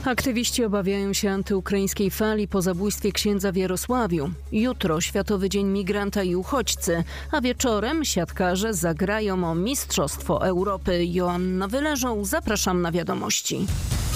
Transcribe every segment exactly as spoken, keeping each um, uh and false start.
Aktywiści obawiają się antyukraińskiej fali po zabójstwie księdza w Jarosławiu. Jutro Światowy Dzień Migranta i Uchodźcy, a wieczorem siatkarze zagrają o Mistrzostwo Europy. Joanna Wyleżą, zapraszam na wiadomości.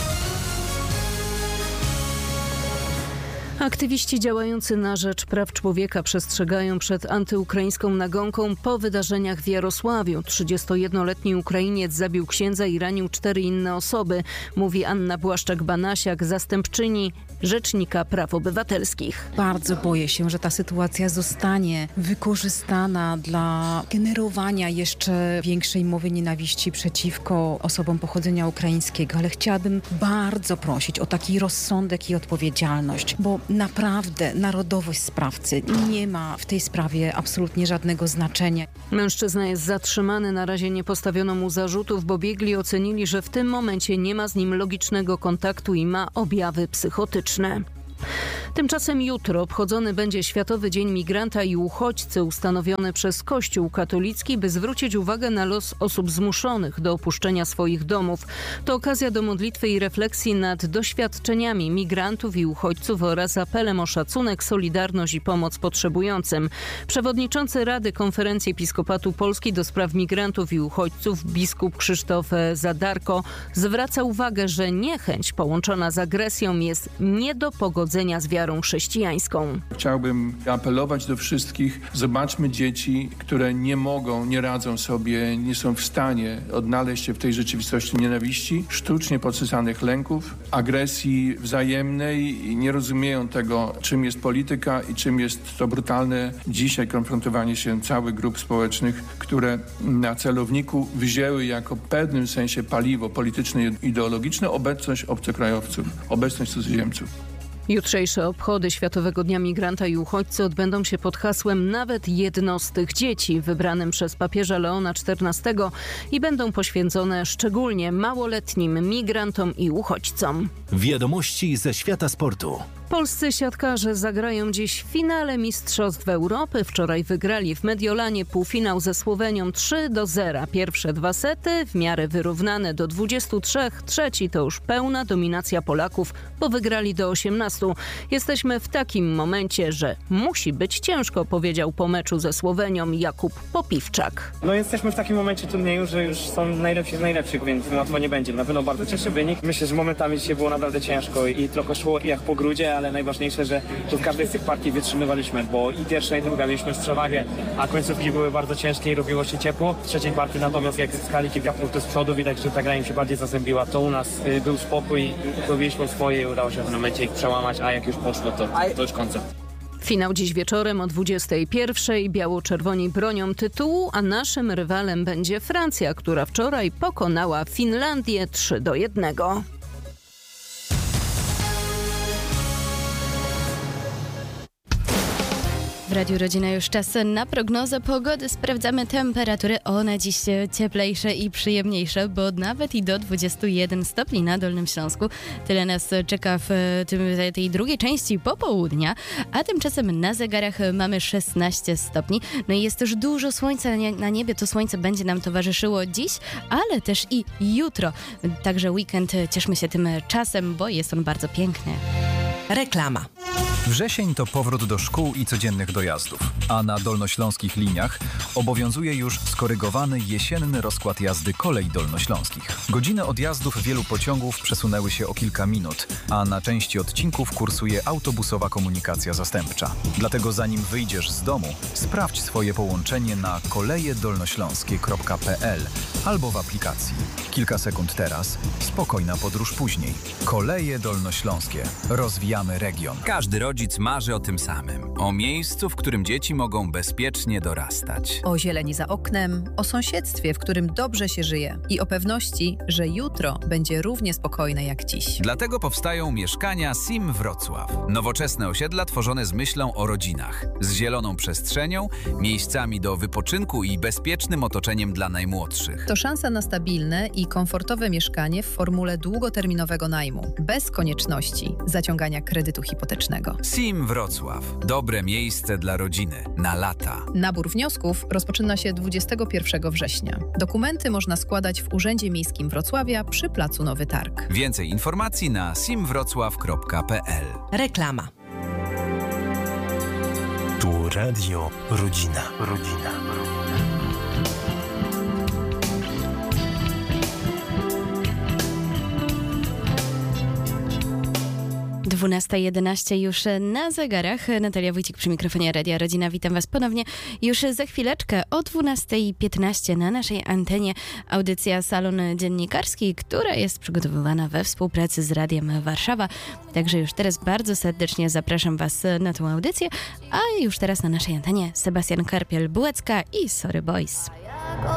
Aktywiści działający na rzecz praw człowieka przestrzegają przed antyukraińską nagonką po wydarzeniach w Jarosławiu. trzydziestojednoletni Ukrainiec zabił księdza i ranił cztery inne osoby, mówi Anna Błaszczak-Banasiak, zastępczyni Rzecznika Praw Obywatelskich. Bardzo boję się, że ta sytuacja zostanie wykorzystana dla generowania jeszcze większej mowy nienawiści przeciwko osobom pochodzenia ukraińskiego, ale chciałabym bardzo prosić o taki rozsądek i odpowiedzialność, bo naprawdę narodowość sprawcy nie ma w tej sprawie absolutnie żadnego znaczenia. Mężczyzna jest zatrzymany, na razie nie postawiono mu zarzutów, bo biegli ocenili, że w tym momencie nie ma z nim logicznego kontaktu i ma objawy psychotyczne. Tymczasem jutro obchodzony będzie Światowy Dzień Migranta i Uchodźcy, ustanowiony przez Kościół katolicki, by zwrócić uwagę na los osób zmuszonych do opuszczenia swoich domów. To okazja do modlitwy i refleksji nad doświadczeniami migrantów i uchodźców oraz apelem o szacunek, solidarność i pomoc potrzebującym. Przewodniczący Rady Konferencji Episkopatu Polski do spraw migrantów i uchodźców, biskup Krzysztof Zadarko, zwraca uwagę, że niechęć połączona z agresją jest nie do pogodzenia z wiarą chrześcijańską. Chciałbym apelować do wszystkich. Zobaczmy dzieci, które nie mogą, nie radzą sobie, nie są w stanie odnaleźć się w tej rzeczywistości nienawiści, sztucznie podsycanych lęków, agresji wzajemnej i nie rozumieją tego, czym jest polityka i czym jest to brutalne dzisiaj konfrontowanie się całych grup społecznych, które na celowniku wzięły jako w pewnym sensie paliwo polityczne i ideologiczne obecność obcokrajowców, obecność cudzoziemców. Jutrzejsze obchody Światowego Dnia Migranta i Uchodźcy odbędą się pod hasłem Nawet jedno z tych dzieci, wybranym przez papieża Leona czternastego i będą poświęcone szczególnie małoletnim migrantom i uchodźcom. Wiadomości ze świata sportu. Polscy siatkarze zagrają dziś w finale Mistrzostw Europy. Wczoraj wygrali w Mediolanie półfinał ze Słowenią trzy do zera. Pierwsze dwa sety w miarę wyrównane do dwudziestu trzech. Trzeci to już pełna dominacja Polaków, bo wygrali do osiemnastu. Jesteśmy w takim momencie, że musi być ciężko, powiedział po meczu ze Słowenią Jakub Popiwczak. No jesteśmy w takim momencie turnieju, że już są najlepsi z najlepszych, więc łatwo nie będzie. Na pewno bardzo cieszy wynik. Myślę, że momentami dzisiaj było naprawdę ciężko i trochę szło jak po grudzie, ale najważniejsze, że tu w każdej z tych partii wytrzymywaliśmy, bo i pierwsza i druga mieliśmy już przewagę, a końcówki były bardzo ciężkie i robiło się ciepło. W trzeciej partii natomiast jak zyskali kilka punktów z przodu, widać, że ta gra im się bardziej zazębiła. To u nas y, był spokój, robiliśmy swoje i udało się w tym momencie ich przełamać, a jak już poszło, to, to już koncert. Finał dziś wieczorem o dwudziestej pierwszej. Biało-czerwoni bronią tytułu, a naszym rywalem będzie Francja, która wczoraj pokonała Finlandię trzy do jednego. W Radiu Rodzina już czas na prognozę pogody. Sprawdzamy temperatury. One dziś cieplejsze i przyjemniejsze, bo nawet i do dwudziestu jeden stopni na Dolnym Śląsku. Tyle nas czeka w tym, tej drugiej części popołudnia, a tymczasem na zegarach mamy szesnaście stopni. No i jest też dużo słońca na niebie. To słońce będzie nam towarzyszyło dziś, ale też i jutro. Także weekend cieszmy się tym czasem, bo jest on bardzo piękny. Reklama. Wrzesień to powrót do szkół i codziennych dojazdów, a na dolnośląskich liniach obowiązuje już skorygowany jesienny rozkład jazdy kolei dolnośląskich. Godziny odjazdów wielu pociągów przesunęły się o kilka minut, a na części odcinków kursuje autobusowa komunikacja zastępcza. Dlatego zanim wyjdziesz z domu, sprawdź swoje połączenie na koleje dolnośląskie kropka pe el albo w aplikacji. Kilka sekund teraz, spokojna podróż później. Koleje dolnośląskie. Rozwijamy region. Każdy rodzic marzy o tym samym. O miejscu, w którym dzieci mogą bezpiecznie dorastać. O zieleni za oknem, o sąsiedztwie, w którym dobrze się żyje i o pewności, że jutro będzie równie spokojne jak dziś. Dlatego powstają mieszkania Sim Wrocław. Nowoczesne osiedla tworzone z myślą o rodzinach, z zieloną przestrzenią, miejscami do wypoczynku i bezpiecznym otoczeniem dla najmłodszych. To szansa na stabilne i komfortowe mieszkanie w formule długoterminowego najmu, bez konieczności zaciągania kredytu hipotecznego. Sim Wrocław. Dobre miejsce dla rodziny. Na lata. Nabór wniosków rozpoczyna się dwudziestego pierwszego września. Dokumenty można składać w Urzędzie Miejskim Wrocławia przy placu Nowy Targ. Więcej informacji na sim wrocław kropka p l. Reklama. Tu Radio Rodzina. Rodzina. dwunasta jedenaście już na zegarach. Natalia Wójcik przy mikrofonie Radia Rodzina. Witam Was ponownie już za chwileczkę o dwunasta piętnaście na naszej antenie audycja Salon Dziennikarski, która jest przygotowywana we współpracy z Radiem Warszawa. Także już teraz bardzo serdecznie zapraszam Was na tę audycję, a już teraz na naszej antenie Sebastian Karpiel-Bułecka i Sorry Boys.